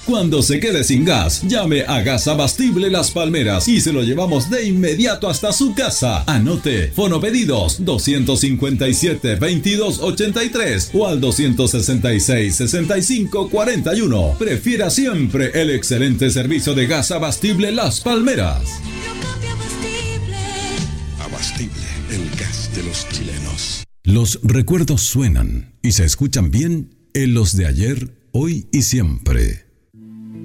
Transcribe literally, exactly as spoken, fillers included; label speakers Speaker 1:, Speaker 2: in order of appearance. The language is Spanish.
Speaker 1: Cuando se quede sin gas, llame a Gas Abastible Las Palmeras y se lo llevamos de inmediato hasta su casa. Anote, fonopedidos dos cinco siete, veintidós ochenta y tres o al dos sesenta y seis, sesenta y cinco cuarenta y uno. Prefiera siempre el excelente servicio de Gas Abastible Las Palmeras.
Speaker 2: Abastible, el gas de los chilenos.
Speaker 1: Los recuerdos suenan y se escuchan bien en los de ayer, hoy y siempre.